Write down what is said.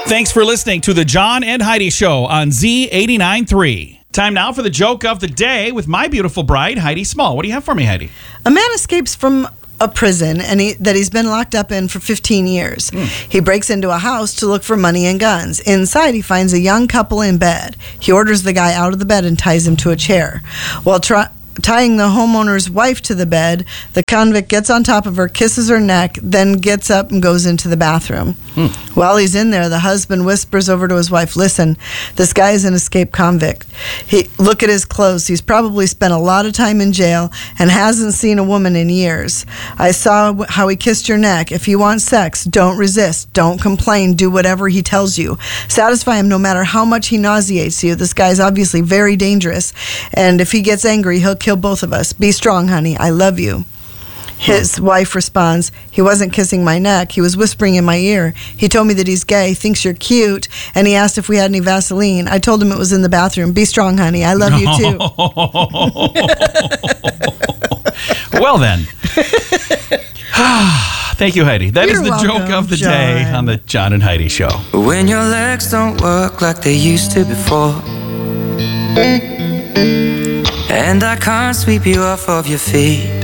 Thanks for listening to the John and Heidi Show on Z89.3. Time now for the joke of the day with my beautiful bride, Heidi Small. What do you have for me, Heidi? A man escapes from a prison that he's been locked up in for 15 years. He breaks into a house to look for money and guns. Inside, he finds a young couple in bed. He orders the guy out of the bed and ties him to a chair. While tying the homeowner's wife to the bed, the convict gets on top of her, kisses her neck, then gets up and goes into the bathroom. While he's in there, the husband whispers over to his wife, "Listen, this guy is an escaped convict. Look at his clothes. He's probably spent a lot of time in jail and hasn't seen a woman in years. I saw how he kissed your neck. If you want sex, don't resist. Don't complain. Do whatever he tells you. Satisfy him no matter how much he nauseates you. This guy's obviously very dangerous, and if he gets angry, he'll kill both of us. Be strong, honey. I love you." His wife responds, "He wasn't kissing my neck. He was whispering in my ear. He told me that he's gay, thinks you're cute, and he asked if we had any Vaseline. I told him it was in the bathroom. Be strong, honey. I love you too." Well then. Thank you, Heidi. That is the welcome, joke of the John. day on the John and Heidi Show. When your legs don't work like they used to before, and I can't sweep you off of your feet,